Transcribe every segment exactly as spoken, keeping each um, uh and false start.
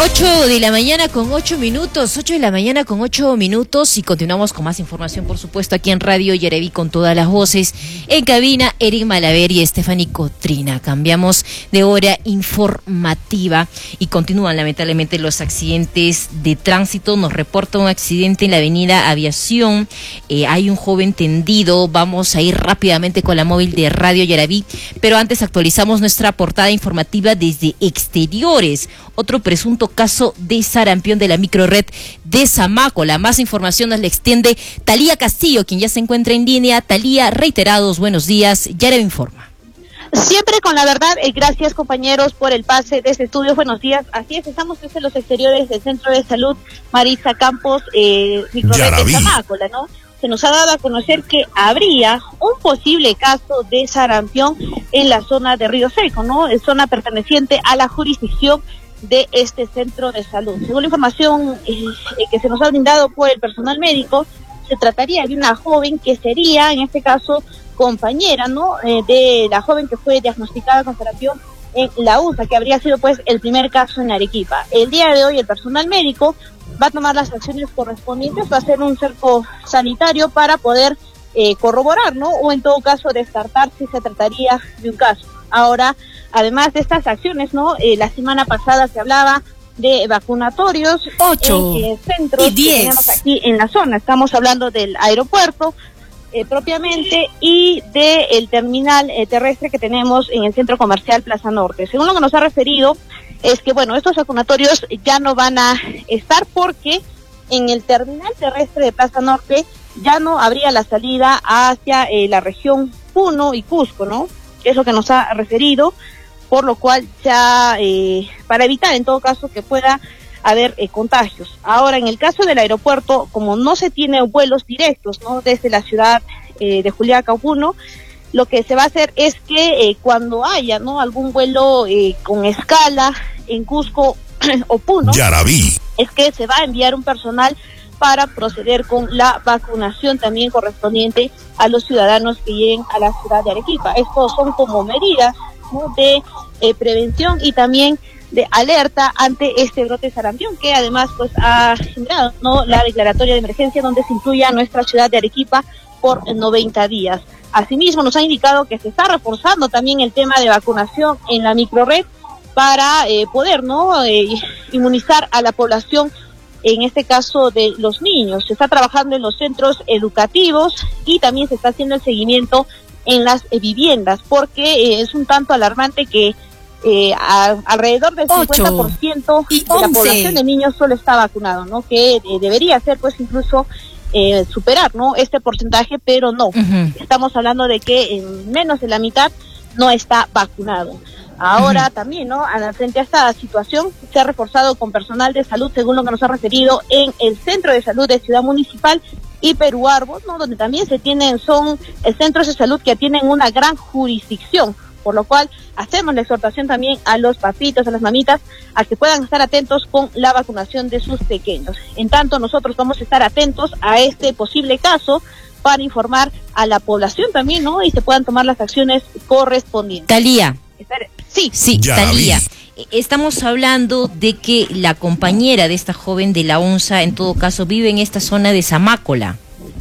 ocho de la mañana con ocho minutos, ocho de la mañana con ocho minutos y continuamos con más información, por supuesto, aquí en Radio Yaraví con todas las voces. En cabina, Eric Malaver y Stephanie Cotrina. Cambiamos de hora informativa y continúan lamentablemente los accidentes de tránsito. Nos reporta un accidente en la avenida Aviación. Eh, hay un joven tendido. Vamos a ir rápidamente con la móvil de Radio Yaraví, pero antes actualizamos nuestra portada informativa desde exteriores. Otro presunto caso de sarampión de la microred de Zamácola. Más información nos la extiende Talía Castillo, quien ya se encuentra en línea. Talía, reiterados buenos días, Yaraví informa. Siempre con la verdad, eh, gracias compañeros por el pase de este estudio, buenos días. Así es, estamos desde los exteriores del Centro de Salud Marisa Campos, eh, microred de Zamácola, ¿no? Se nos ha dado a conocer que habría un posible caso de sarampión en la zona de Río Seco, ¿no? Es zona perteneciente a la jurisdicción de este centro de salud. Según la información eh, que se nos ha brindado por el personal médico, se trataría de una joven que sería, en este caso, compañera, ¿no? Eh, de la joven que fue diagnosticada con sarampión en la U S A, que habría sido, pues, el primer caso en Arequipa. El día de hoy, el personal médico va a tomar las acciones correspondientes, va a hacer un cerco sanitario para poder eh, corroborar, ¿no? O en todo caso, descartar si se trataría de un caso. Ahora, además de estas acciones, ¿no? Eh, la semana pasada se hablaba de vacunatorios ocho en eh, centros y diez que tenemos aquí en la zona. Estamos hablando del aeropuerto eh, propiamente y del terminal eh, terrestre que tenemos en el centro comercial Plaza Norte. Según lo que nos ha referido, es que, bueno, estos vacunatorios ya no van a estar porque en el terminal terrestre de Plaza Norte ya no habría la salida hacia eh, la región Puno y Cusco, ¿no? Es lo que nos ha referido, por lo cual ya, eh, para evitar en todo caso que pueda haber eh, contagios. Ahora, en el caso del aeropuerto, como no se tiene vuelos directos, ¿no? Desde la ciudad eh, de Juliaca o Puno, lo que se va a hacer es que eh, cuando haya, ¿no? algún vuelo eh, con escala en Cusco o Puno, Yaraví, es que se va a enviar un personal para proceder con la vacunación también correspondiente a los ciudadanos que lleguen a la ciudad de Arequipa. Estos son como medidas, ¿no? de eh, prevención y también de alerta ante este brote de sarampión, que además pues ha generado, ¿no? la declaratoria de emergencia donde se incluye a nuestra ciudad de Arequipa por noventa días. Asimismo, nos ha indicado que se está reforzando también el tema de vacunación en la microred para eh, poder, ¿no? eh, inmunizar a la población, en este caso de los niños. Se está trabajando en los centros educativos y también se está haciendo el seguimiento en las eh, viviendas, porque eh, es un tanto alarmante que eh, a, alrededor del cincuenta por ciento de la población de niños solo está vacunado, ¿no? Que eh, debería ser, pues, incluso eh, superar, ¿no? este porcentaje, pero no. Uh-huh. Estamos hablando de que en menos de la mitad no está vacunado. Ahora uh-huh. también, ¿no? Frente a esta situación, se ha reforzado con personal de salud, según lo que nos ha referido, en el Centro de Salud de Ciudad Municipal y Perú Arbos, ¿no? Donde también se tienen, son centros de salud que tienen una gran jurisdicción, por lo cual hacemos la exhortación también a los papitos, a las mamitas, a que puedan estar atentos con la vacunación de sus pequeños. En tanto, nosotros vamos a estar atentos a este posible caso para informar a la población también, ¿no? Y se puedan tomar las acciones correspondientes. Talía. Sí, sí, Talía. Estamos hablando de que la compañera de esta joven de la U N S A, en todo caso, vive en esta zona de Zamácola.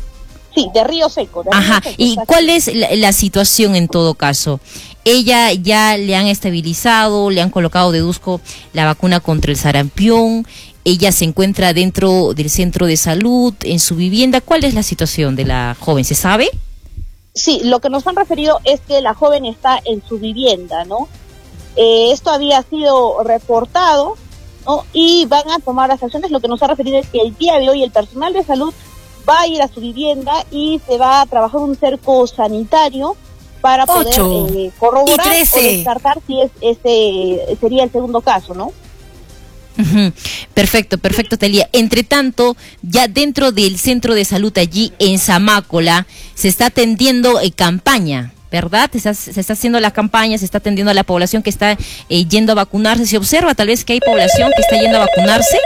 Sí, de Río Seco. De Ajá, Río Seco, ¿y cuál es la, la situación en todo caso? Ella ya le han estabilizado, le han colocado, deduzco, la vacuna contra el sarampión. Ella se encuentra dentro del centro de salud, en su vivienda. ¿Cuál es la situación de la joven? ¿Se sabe? Sí, lo que nos han referido es que la joven está en su vivienda, ¿no? Eh, esto había sido reportado, ¿no? Y van a tomar las acciones. Lo que nos ha referido es que el día de hoy el personal de salud va a ir a su vivienda y se va a trabajar un cerco sanitario para poder eh, corroborar o descartar si es ese sería el segundo caso, ¿no? Uh-huh. Perfecto, perfecto, Talía. Entre tanto, ya dentro del centro de salud allí en Zamácola se está atendiendo eh, campaña, ¿verdad? Se está, se está haciendo la campaña, se está atendiendo a la población que está eh, yendo a vacunarse. ¿Se observa tal vez que hay población que está yendo a vacunarse?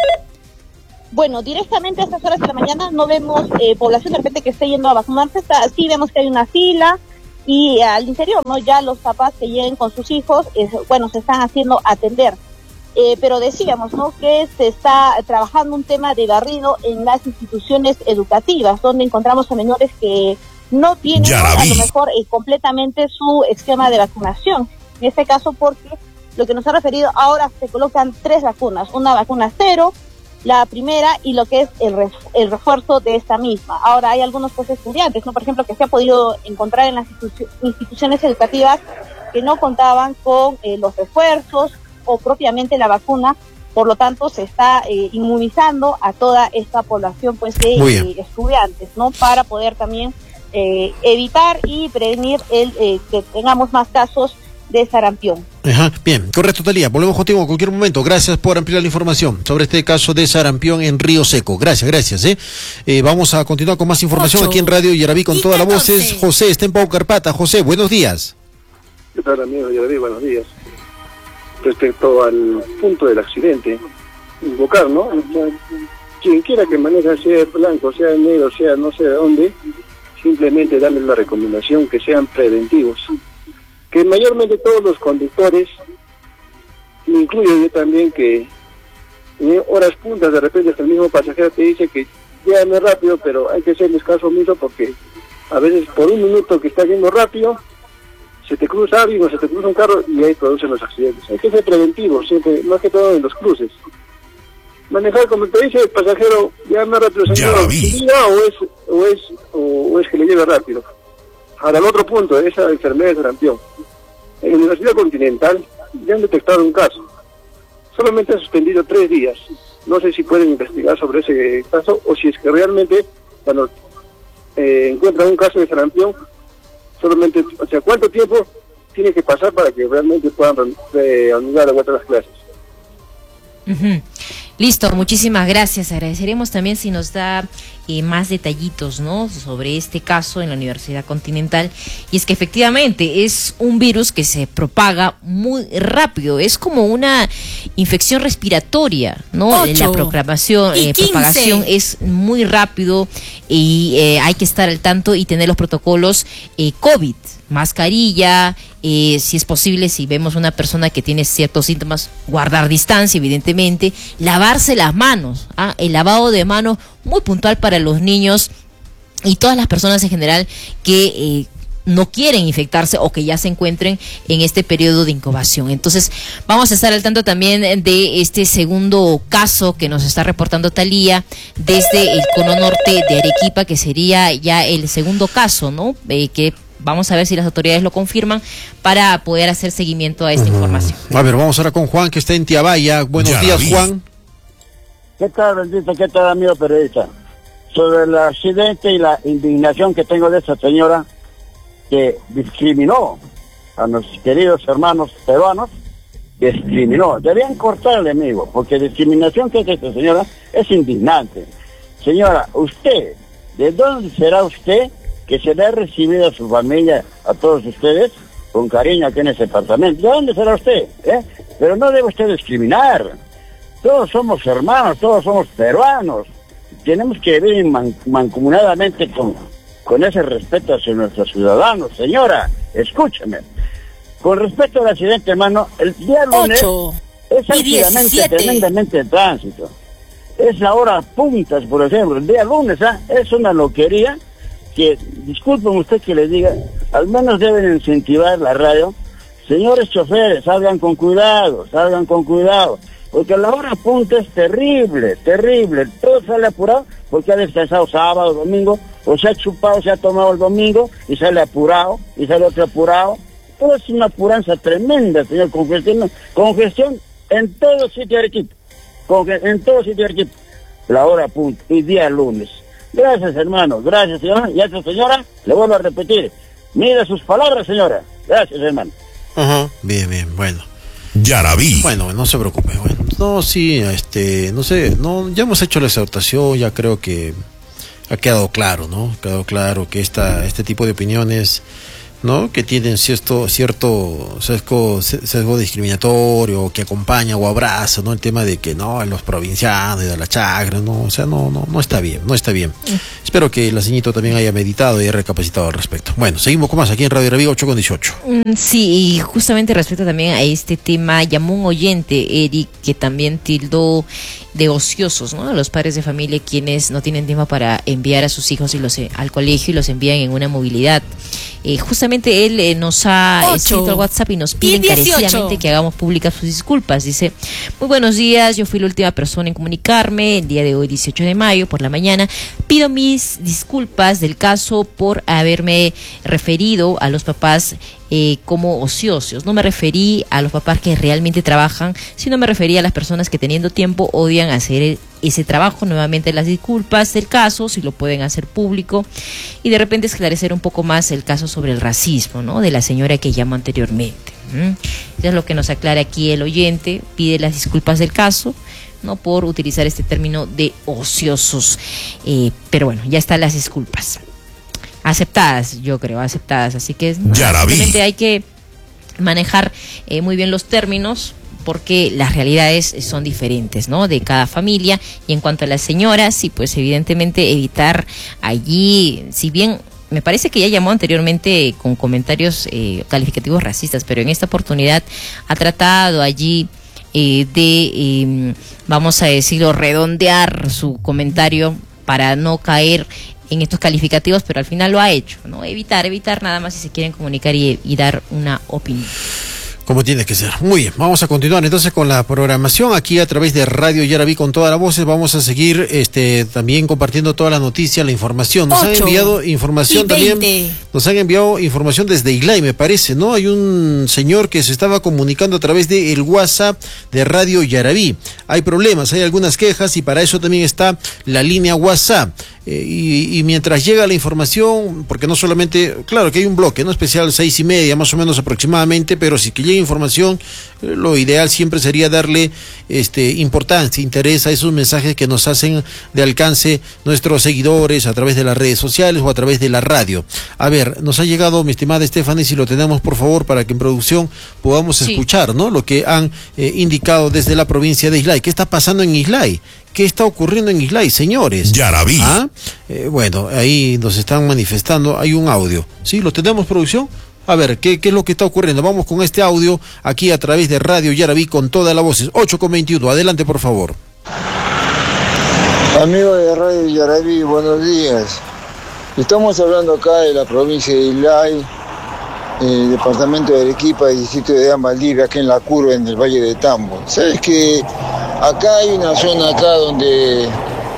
Bueno, directamente a estas horas de la mañana no vemos eh, población de repente que esté yendo a vacunarse. Está, sí vemos que hay una fila y al interior, ¿no? Ya los papás que lleguen con sus hijos, eh, bueno, se están haciendo atender. Eh, pero decíamos, ¿no?, que se está trabajando un tema de barrido en las instituciones educativas, donde encontramos a menores que no tienen a lo mejor eh, completamente su esquema de vacunación. En este caso, porque lo que nos ha referido, ahora se colocan tres vacunas, una vacuna cero, la primera y lo que es el, ref, el refuerzo de esta misma. Ahora hay algunos pues estudiantes, ¿no?, por ejemplo, que se ha podido encontrar en las institu instituciones educativas que no contaban con eh, los refuerzos o propiamente la vacuna, por lo tanto se está eh, inmunizando a toda esta población pues de eh, estudiantes, ¿no?, para poder también eh, evitar y prevenir el eh, que tengamos más casos de sarampión. Ajá, bien, correcto, Talía. Volvemos contigo en cualquier momento. Gracias por ampliar la información sobre este caso de sarampión en Río Seco. Gracias, gracias. ¿eh? Eh, vamos a continuar con más información Ocho. aquí en Radio Yaraví con todas las voces. José está en Pau Carpata. José, buenos días. ¿Qué tal, amigo Yaraví? Buenos días. Respecto al punto del accidente, invocar, ¿no? Quien quiera que maneja, sea blanco, sea negro, sea no sé de dónde, simplemente darles la recomendación que sean preventivos. Que mayormente todos los conductores, incluyo yo también, que en horas puntas de repente hasta el mismo pasajero te dice que llévame rápido, pero hay que hacerles caso omiso porque a veces por un minuto que está yendo rápido, se te cruza alguien o se te cruza un carro y ahí producen los accidentes. Hay que ser preventivo, siempre, más que todo en los cruces. Manejar, como te dice el pasajero, llévame rápido, señor, diga, o es, o es, o, o es que le lleve rápido. Ahora, el otro punto, esa enfermedad de sarampión. En la Universidad Continental ya han detectado un caso. Solamente ha suspendido tres días. No sé si pueden investigar sobre ese caso o si es que realmente, cuando eh, encuentran un caso de sarampión, solamente, o sea, ¿cuánto tiempo tiene que pasar para que realmente puedan eh, anular de vuelta las clases? Uh-huh. Listo, muchísimas gracias. Agradeceremos también si nos da eh, más detallitos, ¿no?, sobre este caso en la Universidad Continental. Y es que efectivamente es un virus que se propaga muy rápido. Es como una infección respiratoria, ¿no? Ocho. La proclamación, eh, propagación es muy rápido y eh, hay que estar al tanto y tener los protocolos eh, COVID. Mascarilla, eh, si es posible, si vemos una persona que tiene ciertos síntomas, guardar distancia, evidentemente, lavarse las manos, ¿ah? El lavado de manos muy puntual para los niños y todas las personas en general que eh, no quieren infectarse o que ya se encuentren en este periodo de incubación. Entonces, vamos a estar al tanto también de este segundo caso que nos está reportando Talía desde el cono norte de Arequipa, que sería ya el segundo caso, ¿no? Eh, que vamos a ver si las autoridades lo confirman para poder hacer seguimiento a esta uh, información. A ver, vamos ahora con Juan, que está en Tiabaya. Buenos ya días, vi. Juan. ¿Qué tal, bendita? ¿Qué tal, amigo periodista? Sobre el accidente y la indignación que tengo de esa señora que discriminó a nuestros queridos hermanos peruanos, discriminó. Deberían cortarle, amigo, porque discriminación que hace esta señora es indignante. Señora, usted, ¿de dónde será usted que se le ha recibido a su familia, a todos ustedes, con cariño aquí en ese departamento? ¿De dónde será usted? ¿Eh? Pero no debe usted discriminar. Todos somos hermanos, todos somos peruanos. Tenemos que vivir man mancomunadamente con, con ese respeto hacia nuestros ciudadanos. Señora, escúcheme. Con respecto al accidente, hermano, el día lunes es ampliamente, tremendamente el tránsito. Es la hora puntas, por ejemplo. El día lunes, ¿ah? Es una loquería que, disculpen usted que les diga, al menos deben incentivar la radio. Señores choferes, salgan con cuidado, salgan con cuidado, porque la hora punta es terrible, terrible. Todo sale apurado porque ha descansado sábado, domingo, o se ha chupado, se ha tomado el domingo y sale apurado, y sale otro apurado. Todo es una apuranza tremenda, señor. Congestión, congestión en todo sitio de Arequipa, en todo sitio de Arequipa. La hora punta, y día lunes. Gracias, hermano, gracias, señora. Y a esta señora le vuelvo a repetir, mira sus palabras, señora. Gracias, hermano. Ajá, bien, bien, bueno. Ya la vi. Bueno, no se preocupe, bueno. No, sí, este, no sé, no, ya hemos hecho la exhortación, ya creo que ha quedado claro, ¿no? Ha quedado claro que esta, este tipo de opiniones, ¿no?, que tienen cierto cierto sesgo, sesgo discriminatorio, que acompaña o abraza, ¿no?, el tema de que no, en los provincianos y de la chagra, no, o sea, no, no, no está bien, no está bien. espero que la señito también haya meditado y haya recapacitado al respecto. Bueno, seguimos con más aquí en Radio Yaraví, ocho con dieciocho. Mm, sí, y justamente respecto también a este tema, llamó un oyente, Eric, que también tildó de ociosos, ¿no? A los padres de familia quienes no tienen tiempo para enviar a sus hijos y los eh, al colegio y los envían en una movilidad. Eh, justamente él eh, nos ha Ocho. escrito al WhatsApp y nos pide Y dieciocho. encarecidamente que hagamos públicas sus disculpas. Dice: muy buenos días, yo fui la última persona en comunicarme el día de hoy, dieciocho de mayo, por la mañana. Pido mis disculpas del caso por haberme referido a los papás Eh, como ociosos. No me referí a los papás que realmente trabajan, sino me referí a las personas que teniendo tiempo odian hacer ese trabajo. Nuevamente las disculpas del caso, si lo pueden hacer público, y de repente esclarecer un poco más el caso sobre el racismo, ¿no? De la señora que llamó anteriormente. ¿Mm? Eso es lo que nos aclara aquí el oyente, pide las disculpas del caso, no por utilizar este término de ociosos. Eh, pero bueno, ya están las disculpas. Aceptadas, yo creo, aceptadas. Así que no, simplemente hay que manejar eh, muy bien los términos, porque las realidades son diferentes, ¿no? De cada familia. Y en cuanto a las señoras, sí, pues evidentemente evitar allí, si bien me parece que ya llamó anteriormente con comentarios eh, calificativos racistas, pero en esta oportunidad ha tratado allí eh, de, eh, vamos a decirlo, redondear su comentario para no caer en estos calificativos, pero al final lo ha hecho, ¿no? Evitar, evitar nada más si se quieren comunicar y, y dar una opinión. Como tiene que ser. Muy bien, vamos a continuar entonces con la programación aquí a través de Radio Yaraví con todas las voces. Vamos a seguir este también compartiendo toda la noticia, la información. Nos han enviado información también, nos han enviado información desde Islay, me parece, ¿no? Hay un señor que se estaba comunicando a través de el WhatsApp de Radio Yaraví. Hay problemas, hay algunas quejas y para eso también está la línea WhatsApp. Eh, y, y mientras llega la información, porque no solamente, claro que hay un bloque, ¿no? Especial seis y media, más o menos aproximadamente, pero si que llega información, eh, lo ideal siempre sería darle este importancia, interés a esos mensajes que nos hacen de alcance nuestros seguidores a través de las redes sociales o a través de la radio. A ver, nos ha llegado, mi estimada Stephanie, si lo tenemos por favor, para que en producción podamos sí. escuchar, ¿no? Lo que han eh, indicado desde la provincia de Islay. ¿Qué está pasando en Islay? ¿Qué está ocurriendo en Islay, señores? Yaraví. ¿Ah? Eh, bueno, ahí nos están manifestando, hay un audio. ¿Sí? ¿Lo tenemos, producción? A ver, ¿qué, qué es lo que está ocurriendo? Vamos con este audio aquí a través de Radio Yaraví con todas las voces. ocho con veintiuno, adelante por favor. Amigos de Radio Yaraví, buenos días. Estamos hablando acá de la provincia de Islay, el departamento de Arequipa, el distrito de Valdivia, aquí en la curva, en el Valle de Tambo. ¿Sabes que acá hay una zona acá donde,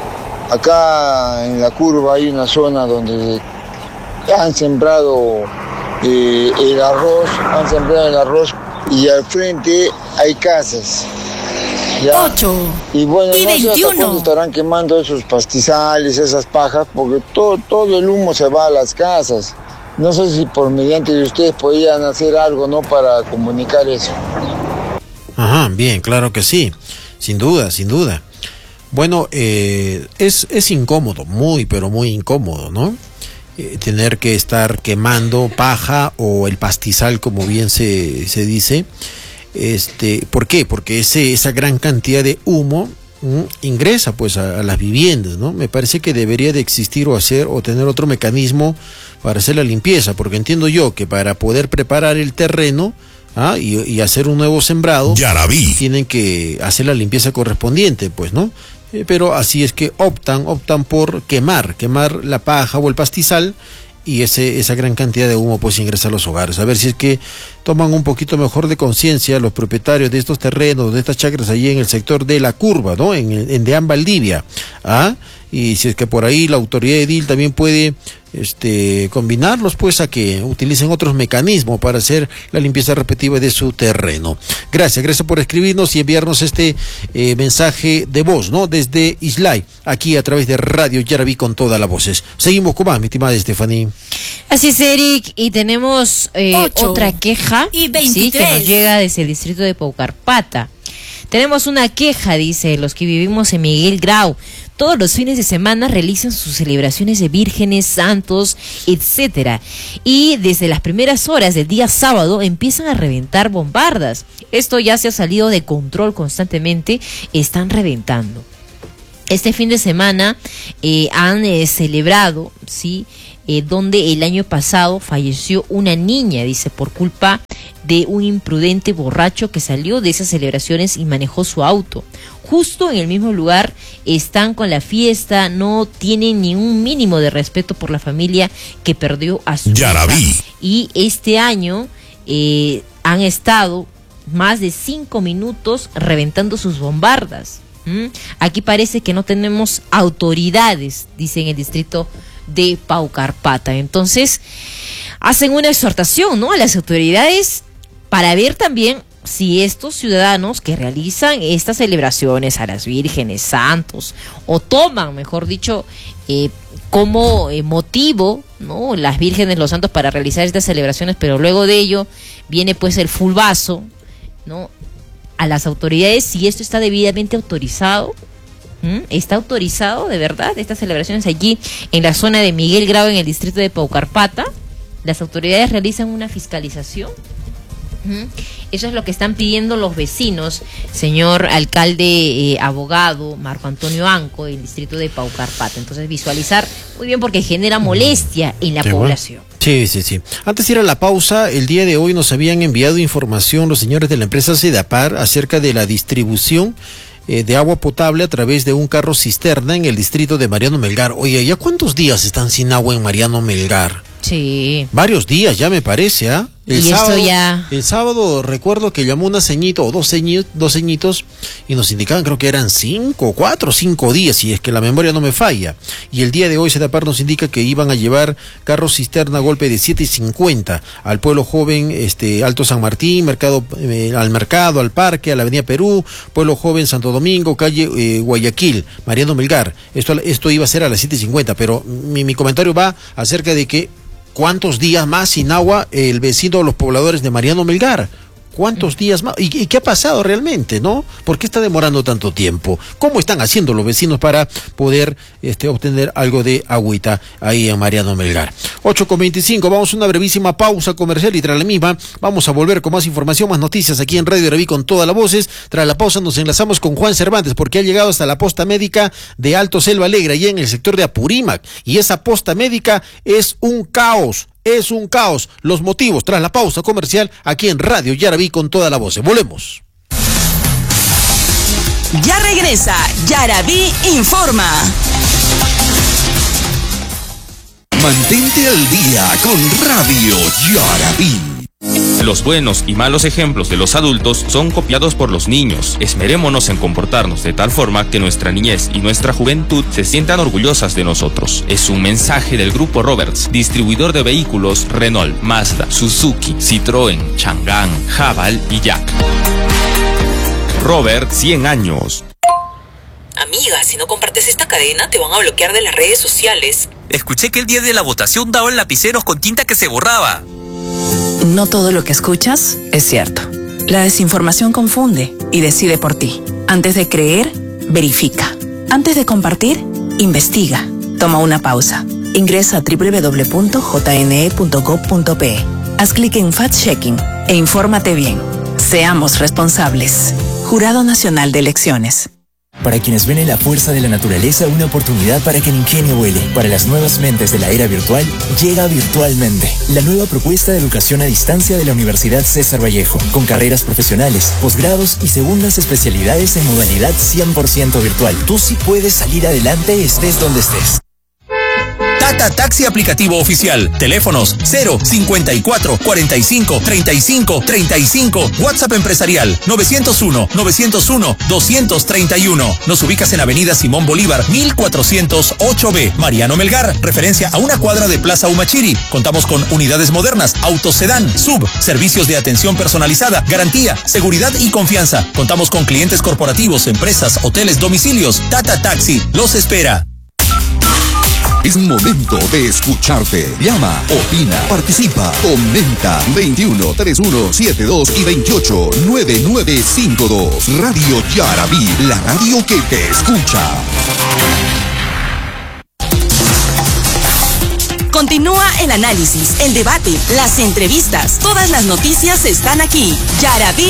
acá en la curva hay una zona donde han sembrado eh, el arroz, han sembrado el arroz y al frente hay casas. ¿Ya? ocho y bueno, y no sé hasta veintiuno. cuándo estarán quemando esos pastizales, esas pajas, porque todo, todo el humo se va a las casas. No sé si por mediante de ustedes podían hacer algo, ¿no?, para comunicar eso. Ajá, bien, claro que sí, sin duda, sin duda. Bueno, eh, es, es incómodo, muy, pero muy incómodo, ¿no? Eh, tener que estar quemando paja o el pastizal, como bien se, se dice. Este, ¿por qué? Porque ese, esa gran cantidad de humo ¿m? ingresa pues a, a las viviendas, ¿no? Me parece que debería de existir o hacer o tener otro mecanismo para hacer la limpieza, porque entiendo yo que para poder preparar el terreno ¿ah? y, y hacer un nuevo sembrado, Yaraví, tienen que hacer la limpieza correspondiente, pues, ¿no? Eh, pero así es que optan, optan por quemar, quemar la paja o el pastizal, y ese, esa gran cantidad de humo pues ingresa a los hogares. A ver si es que toman un poquito mejor de conciencia los propietarios de estos terrenos, de estas chacras allí en el sector de la curva, ¿no? En, en Deán Valdivia, ¿ah? Y si es que por ahí la autoridad edil también puede este combinarlos pues a que utilicen otros mecanismos para hacer la limpieza repetitiva de su terreno. Gracias, gracias por escribirnos y enviarnos este eh, mensaje de voz, ¿no? Desde Islay, aquí a través de Radio Yaraví con todas las voces. Seguimos con más, mi estimada Stephanie. Así es, Eric, y tenemos eh, otra queja y sí, que nos llega desde el distrito de Paucarpata. Tenemos una queja, dice, los que vivimos en Miguel Grau. Todos los fines de semana realizan sus celebraciones de vírgenes, santos, etcétera. Y desde las primeras horas del día sábado empiezan a reventar bombardas. Esto ya se ha salido de control constantemente, están reventando. Este fin de semana eh, han eh, celebrado, ¿sí? Eh, donde el año pasado falleció una niña, dice, por culpa de un imprudente borracho que salió de esas celebraciones y manejó su auto. Justo en el mismo lugar están con la fiesta, no tienen ni un mínimo de respeto por la familia que perdió a su hija. Y este año eh, han estado más de cinco minutos reventando sus bombardas. ¿Mm? Aquí parece que no tenemos autoridades, dice en el distrito de Paucarpata. Entonces hacen una exhortación, ¿no?, a las autoridades para ver también si estos ciudadanos que realizan estas celebraciones a las vírgenes, santos, o toman, mejor dicho, eh, como eh, motivo, ¿no?, las vírgenes, los santos para realizar estas celebraciones, pero luego de ello viene pues el fulbazo, ¿no?, a las autoridades, si esto está debidamente autorizado. ¿Mm? ¿Está autorizado de verdad estas celebraciones allí en la zona de Miguel Grau, en el distrito de Paucarpata? ¿Las autoridades realizan una fiscalización? ¿Mm? Eso es lo que están pidiendo los vecinos, señor alcalde, eh, abogado Marco Antonio Anco, del distrito de Paucarpata. Entonces, visualizar muy bien, porque genera molestia en la sí, población. Bueno. Sí, sí, sí. Antes de ir a la pausa, el día de hoy nos habían enviado información los señores de la empresa Sedapar acerca de la distribución eh, de agua potable a través de un carro cisterna en el distrito de Mariano Melgar. Oye, ¿ya cuántos días están sin agua en Mariano Melgar? Sí. Varios días ya, me parece, ¿ah? ¿eh? El y sábado, esto ya... el sábado recuerdo que llamó una ceñito o dos, ceñi, dos ceñitos y nos indicaban, creo que eran cinco, cuatro, cinco días, si es que la memoria no me falla. Y el día de hoy Sedapar nos indica que iban a llevar carros cisterna a golpe de siete cincuenta al pueblo joven, este Alto San Martín, mercado, eh, al mercado, al parque, a la avenida Perú, pueblo joven Santo Domingo, calle eh, Guayaquil, Mariano Melgar. Esto, esto iba a ser a las siete cincuenta, pero mi, mi comentario va acerca de que ¿cuántos días más sin agua el vecino o los pobladores de Mariano Melgar? ¿Cuántos días más? ¿Y, ¿Y qué ha pasado realmente, no? ¿Por qué está demorando tanto tiempo? ¿Cómo están haciendo los vecinos para poder este, obtener algo de agüita ahí en Mariano Melgar? ocho con veinticinco, vamos a una brevísima pausa comercial y tras la misma vamos a volver con más información, más noticias aquí en Radio Yaraví con todas las voces. Tras la pausa nos enlazamos con Juan Cervantes porque ha llegado hasta la posta médica de Alto Selva Alegre, allá en el sector de Apurímac, y esa posta médica es un caos. Es un caos. Los motivos tras la pausa comercial aquí en Radio Yaraví con toda la voz. Volvemos. Ya regresa Yaraví Informa. Mantente al día con Radio Yaraví. Los buenos y malos ejemplos de los adultos son copiados por los niños. Esmerémonos en comportarnos de tal forma que nuestra niñez y nuestra juventud se sientan orgullosas de nosotros. Es un mensaje del Grupo Roberts, distribuidor de vehículos Renault, Mazda, Suzuki, Citroën, Chang'an, Haval y Jack. Robert, cien años. Amiga, si no compartes esta cadena, te van a bloquear de las redes sociales. Escuché que el día de la votación daban lapiceros con tinta que se borraba. No todo lo que escuchas es cierto. La desinformación confunde y decide por ti. Antes de creer, verifica. Antes de compartir, investiga. Toma una pausa. Ingresa a doble u doble u doble u punto j n e punto gov punto p e. Haz clic en Fact-Checking e infórmate bien. Seamos responsables. Jurado Nacional de Elecciones. Para quienes ven en la fuerza de la naturaleza una oportunidad para que el ingenio vuele. Para las nuevas mentes de la era virtual, llega Virtualmente, la nueva propuesta de educación a distancia de la Universidad César Vallejo, con carreras profesionales, posgrados y segundas especialidades en modalidad cien por ciento virtual. Tú sí puedes salir adelante estés donde estés. Tata Taxi aplicativo oficial. Teléfonos cero cincuenta y cuatro, cuarenta y cinco, treinta y cinco, treinta y cinco. WhatsApp empresarial novecientos uno, novecientos uno, doscientos treinta y uno. Nos ubicas en Avenida Simón Bolívar, mil cuatrocientos ocho B. Mariano Melgar, referencia a una cuadra de Plaza Humachiri. Contamos con unidades modernas, autos sedán, sub, servicios de atención personalizada, garantía, seguridad y confianza. Contamos con clientes corporativos, empresas, hoteles, domicilios. Tata Taxi los espera. Es momento de escucharte. Llama, opina, participa, comenta. veintiuno, treinta y uno, setenta y dos y veintiocho, noventa y nueve cincuenta y dos. Radio Yaraví, la radio que te escucha. Continúa el análisis, el debate, las entrevistas. Todas las noticias están aquí. Yaraví